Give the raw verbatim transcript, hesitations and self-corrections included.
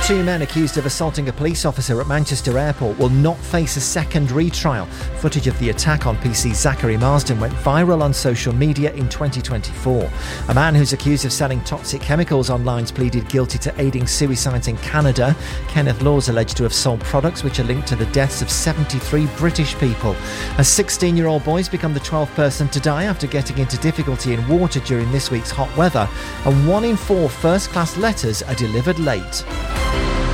two men accused of assaulting a police officer at Manchester Airport will not face a second retrial. Footage of the attack on P C Zachary Marsden went viral on social media in twenty twenty-four. A man who's accused of selling toxic chemicals online pleaded guilty to aiding suicides in Canada. Kenneth Law is alleged to have sold products which are linked to the deaths of seventy-three British people. A sixteen-year-old boy has become the twelfth person to die after getting into difficulty in water during this week's hot weather, and one in four first-class letters are delivered late.